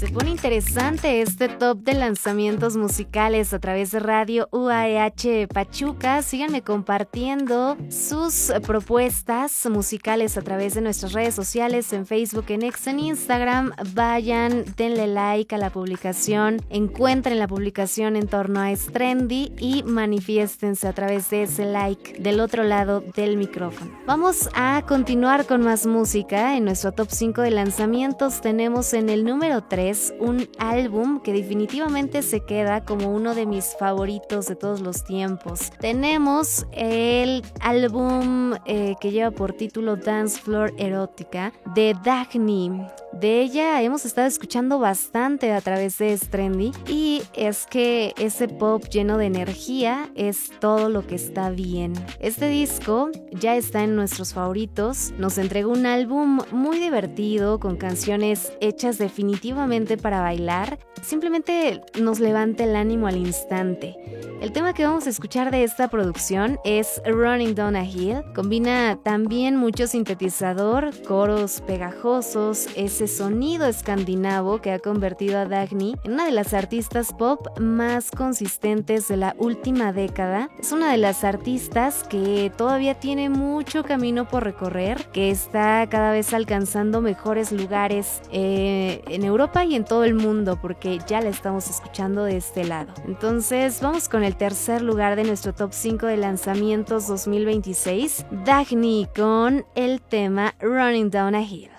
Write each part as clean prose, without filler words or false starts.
Se pone interesante este top de lanzamientos musicales a través de Radio UAEH Pachuca. Síganme compartiendo sus propuestas musicales a través de nuestras redes sociales, en Facebook, en X, en Instagram. Vayan, denle like a la publicación, encuentren la publicación en torno a Es Trendy y manifiéstense a través de ese like del otro lado del micrófono. Vamos a continuar con más música. En nuestro top 5 de lanzamientos tenemos en el número 3 un álbum que definitivamente se queda como uno de mis favoritos de todos los tiempos. Tenemos el álbum que lleva por título Dance Floor Erótica de Dagny. De ella hemos estado escuchando bastante a través de Es Trendy y es que ese pop lleno de energía es todo lo que está bien. Este disco ya está en nuestros favoritos. Nos entregó un álbum muy divertido con canciones hechas definitivamente para bailar. Simplemente nos levanta el ánimo al instante. El tema que vamos a escuchar de esta producción es Running Down a Hill. Combina también mucho sintetizador, coros pegajosos, ese sonido escandinavo que ha convertido a Dagny en una de las artistas pop más consistentes de la última década. Es una de las artistas que todavía tiene mucho camino por recorrer, que está cada vez alcanzando mejores lugares en Europa y en todo el mundo, porque ya la estamos escuchando de este lado. Entonces vamos con el tercer lugar de nuestro top 5 de lanzamientos 2026, Dagny con el tema Running Down a Hill.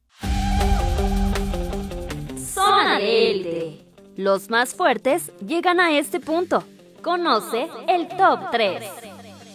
Zona de élite. Los más fuertes llegan a este punto. Conoce el top 3.